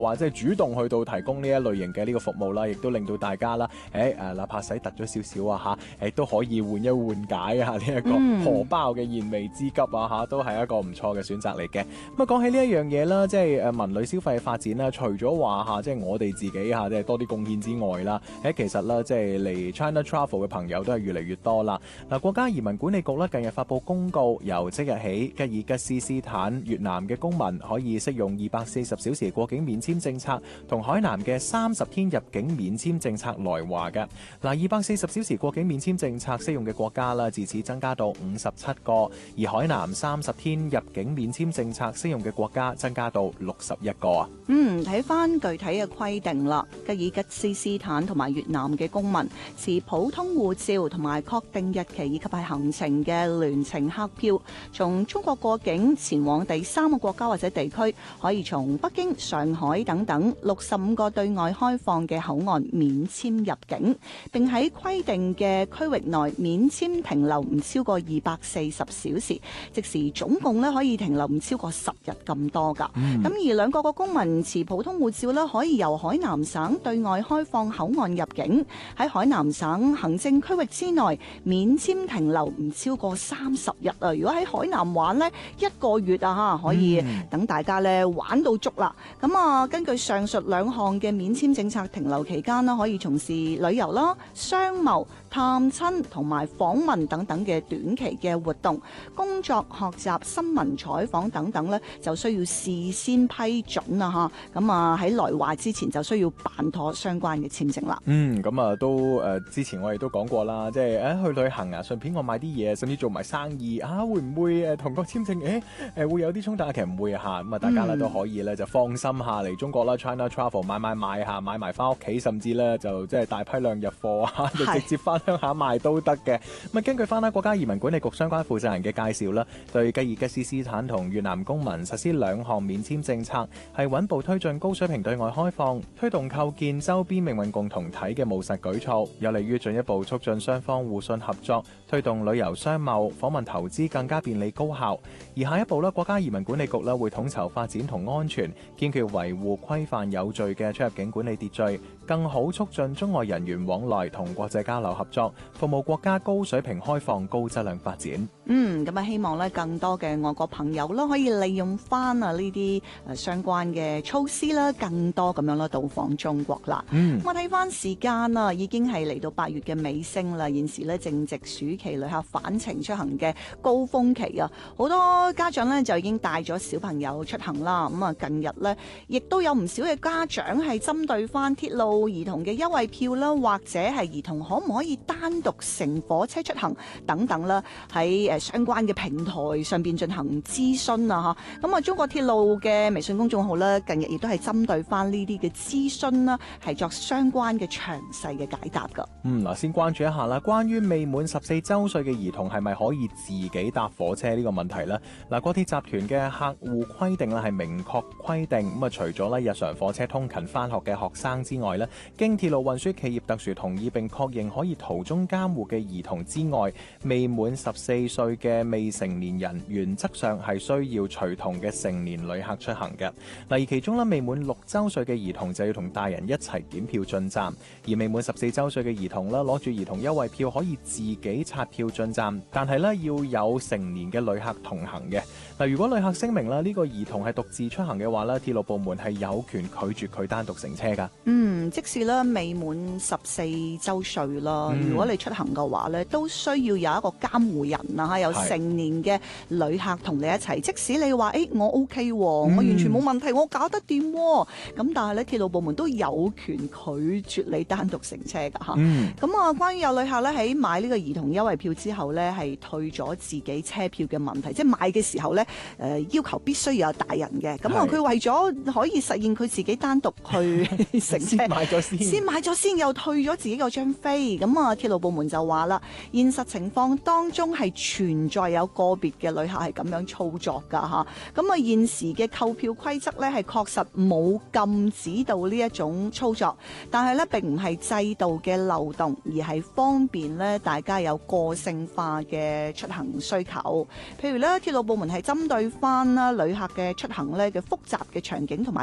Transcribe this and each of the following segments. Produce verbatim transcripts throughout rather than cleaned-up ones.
話即係主動去到提供呢一類型嘅呢個服務啦，亦都令到大家啦，誒誒，哪怕使突咗少少啊嚇，誒都可以緩一緩解啊呢一個荷包嘅燃眉之急啊嚇，都係一個唔錯嘅選擇嚟嘅。咁啊講起呢一樣嘢啦，即係誒文旅消費發展啦，除咗話嚇即係我哋自己嚇即係多啲貢獻之外啦，誒其實啦即係嚟 China Travel 嘅朋友都係越嚟越多啦。嗱，國家移民管理局咧近日發布公告，由即日起，吉爾吉斯斯坦、越南嘅公民可以適用二百四十小時過境免簽政策，同海南嘅三十天入境免簽政策來華嘅。嗱，二百四十小時過境免簽政策適用嘅國家啦，自此增加到五十七個，而海南三十天入境免簽政策適用嘅國家增加到六十一個啊。 嗯，睇翻具體嘅規定啦，吉爾吉斯斯坦同埋越南嘅公民持普通護照同埋確定日期以及係行程嘅聯程客票，從中國過境前往第三個國家或者地區，可以從北京、上海等等六十五個對外開放嘅口岸免簽入境，並喺規定嘅區域內免簽停留唔超過二百四十小時，即時總共咧可以停留唔超過十日咁多㗎。咁、嗯、而兩個個公民持普通護照咧，可以由海南省對外開放口岸入境，喺海南省行政區域之內免簽停留唔超過三十日啊！如果喺海南玩呢，一個月啊嚇，可以等大家咧玩到足啦。咁啊，根據上述兩項嘅免簽政策，停留期間啦，可以從事旅遊啦、商貿、探親同埋訪問等等嘅短期嘅活動，工作、學習、新聞採訪等等咧，就需要事先批准啊嚇。咁啊喺來華之前就需要辦妥相關嘅簽證啦。 嗯，咁啊都誒、呃、之前我哋都講過啦，即係誒去旅行啊，順便我買啲嘢，甚至做埋生意啊，會唔會誒同個簽證誒誒、呃、會有啲衝突啊？其實唔會啊嚇，咁啊大家咧、嗯、都可以咧就放心下嚟中國啦 ，China Travel 買買買下，買埋翻屋企，甚至咧就即係大批量入貨啊，就直接翻鄉下賣都得嘅。咁啊根據翻啦國家移民管理局相關負責人嘅介紹啦，對吉爾吉斯斯坦同越南公民實施兩項免簽政策，係穩步推進高水平對外開放，推動構建周邊命運共同體嘅務實舉措，有利於進一步促進雙方互信合作，推動旅遊商貿、訪問投資更加便利高效。而下一步咧，國家移民管理局咧會統籌發展同安全，堅決維護規範有序嘅出入境管理秩序，更好促進中外人員往來同國際交流合作，服務國家高水平開放、高質量發展。 嗯，咁啊希望咧更多嘅外國朋友啦，可以利用翻啊呢啲誒相關嘅措施啦，更多咁樣啦到訪中國啦。嗯，我睇翻時間啊，已經係嚟到八月嘅尾聲啦。現時咧正值暑期旅客返程出行嘅高峰期啊，好多家長咧就已經帶咗小朋友出行啦。咁啊，近日咧亦都有唔少嘅家長係針對翻鐵路兒童嘅優惠票啦，或者係兒童可唔可以單獨乘火車出行等等啦，喺誒相關嘅平台上邊進行諮詢啊嚇。咁啊，中國鐵路嘅微信公眾號咧，近日亦都係針對翻呢啲嘅諮詢啦，係作相關嘅詳細嘅解答噶。 嗯，嗱，先關注一下啦，關於未滿十四週歲嘅兒童係咪可以自己搭火車呢個問題咧？嗱，國鐵集團嘅客戶規定咧係明確規定，咁啊除咗咧日常火車通勤翻學嘅學生之外咧，經鐵路運輸企業特殊同意並確認可以途中監護嘅兒童之外，未滿十四歲嘅未成年人原則上係需要隨同嘅成年旅客出行嘅。嗱，而其中咧未滿六週歲嘅兒童就要同大人一齊檢票進站，而未滿十四週歲嘅兒童咧攞住兒童優惠票可以自己刷票進站，但係咧要有成年嘅旅客同行嘅。嗱，如果旅客聲明啦呢個兒童係獨自出行嘅話咧，鐵路部門係有權拒絕佢單獨乘車噶。 嗯，即使咧未滿十四週歲啦，嗯、如果你出行嘅話咧，都需要有一個監護人啊，有成年嘅旅客同你一齊。即使你話誒、欸、我 OK，嗯、我完全冇問題，我搞得掂。咁但係咧鐵路部門都有權拒絕你單獨乘車噶吓。咁、嗯、啊，關於有旅客咧喺買呢個兒童優惠票之後咧係退咗自己車票嘅問題，即係買嘅時候咧誒、呃、要求必須要有大人嘅。咁啊佢為咗可以實現佢自己單獨去乘車，先買咗先，先買咗先又退咗自己嗰張飛。咁啊鐵路部門就話啦，現實情況當中係存在有個別嘅旅客係咁樣操作噶吓。咁啊現時嘅購票規則咧係確實冇禁止到呢一種操作，但係咧並唔係制度嘅漏洞，而係方便咧大家有個性化嘅出行需求。譬如咧鐵路部門係針對翻啦旅客嘅出行咧嘅複雜嘅場景同埋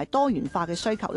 多元化嘅需求